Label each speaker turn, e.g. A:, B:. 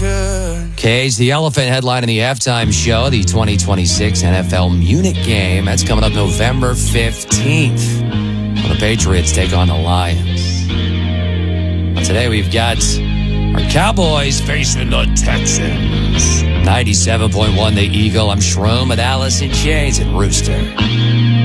A: Cage the Elephant headline in the halftime show, the 2026 NFL Munich game. That's coming up November 15th when the Patriots take on the Lions. Well, today we've got our Cowboys facing the Texans. 97.1 The Eagle. I'm Shroom with Alice in Chains and Rooster.